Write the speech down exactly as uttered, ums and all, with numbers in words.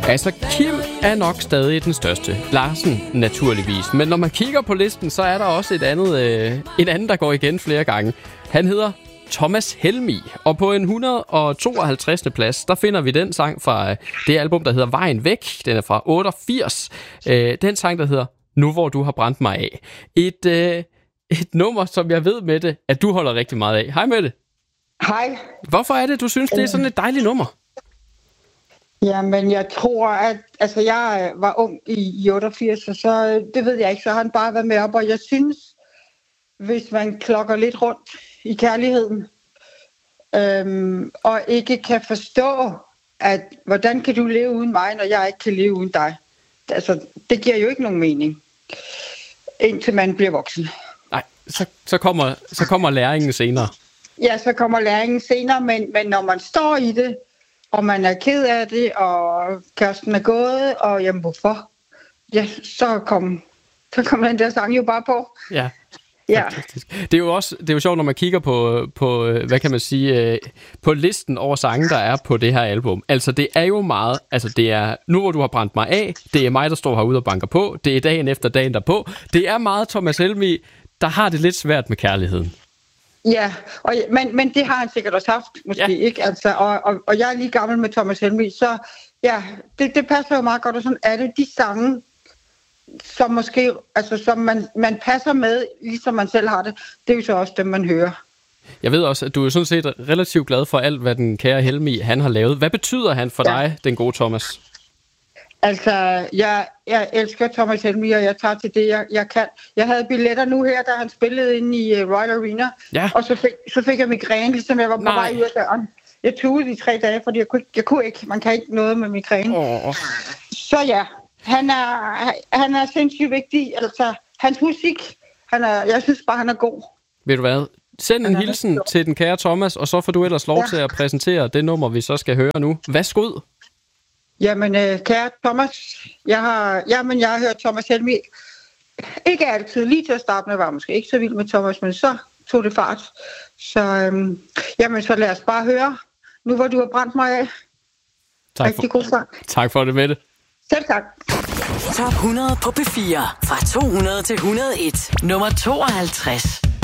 Altså, Kim er nok stadig den største. Larsen, naturligvis. Men når man kigger på listen, så er der også et andet, øh, et andet der går igen flere gange. Han hedder Thomas Helmig, og på en et hundrede og tooghalvtreds plads, der finder vi den sang fra det album, der hedder Vejen Væk. Den er fra otteogfirs. Øh, den sang, der hedder Nu hvor du har brændt mig af. Et, øh, et nummer, som jeg ved, Mette, at du holder rigtig meget af. Hej, Mette. Hej. Hvorfor er det, du synes, det er sådan et dejligt nummer? Jamen, jeg tror, at altså, jeg var ung i, i otteogfirs, og så, det ved jeg ikke, så har han bare været med op, og jeg synes, hvis man klokker lidt rundt i kærligheden, øhm, og ikke kan forstå, at hvordan kan du leve uden mig, når jeg ikke kan leve uden dig? Altså, det giver jo ikke nogen mening, indtil man bliver voksen. Nej, så, så, kommer, så kommer læringen senere. Ja, så kommer læringen senere, men, men når man står i det, og man er ked af det, og kæresten er gået, og jamen hvorfor? Ja, så kom, så kom den der sang jo bare på. Ja. Ja. Det er jo også det er jo sjovt, når man kigger på, på hvad kan man sige, på listen over sange, der er på det her album. Altså, det er jo meget, altså det er Nu hvor du har brændt mig af, det er mig, der står herude og banker på, det er dagen efter dagen derpå. Det er meget Thomas Helmig, der har det lidt svært med kærligheden. Ja, og, men, men det har han sikkert også haft, måske, ja. Ikke? Altså, og, og, og jeg er lige gammel med Thomas Helmig, så ja, det, det passer jo meget godt, og sådan er det de sange, som måske, altså som man, man passer med, ligesom man selv har det, det er jo så også dem, man hører. Jeg ved også, at du er sådan set relativt glad for alt, hvad den kære Helmig, han har lavet. Hvad betyder han for ja. dig, den gode Thomas? Altså, jeg, jeg elsker Thomas Helmig, og jeg tager til det, jeg, jeg kan. Jeg havde billetter nu her, da han spillede inde i uh, Royal Arena, ja. og så fik, så fik jeg migræne, ligesom jeg var på Nej. vej ud af døren. Jeg tog i tre dage, fordi jeg kunne, jeg kunne ikke. Man kan ikke noget med migræne. Oh. Så ja, han er, han er sindssygt vigtig. Altså, hans musik, han er, jeg synes bare, han er god. Ved du hvad? Send en hilsen til den kære Thomas, og så får du ellers lov ja. til at præsentere det nummer, vi så skal høre nu. Værsgo. Jamen, øh, kære Thomas, jeg har, jamen, jeg har hørt Thomas Helmig. Ikke altid, lige til at starte med, var jeg måske ikke så vild med Thomas, men så tog det fart. Så, øhm, jamen, så lad os bare høre, Nu hvor du har brændt mig af. Tak Rigtig for, god sang. Tak for det, Mette. Selv tak. Top hundrede på P fire, fra to hundrede til et hundrede og en, nummer tooghalvtreds.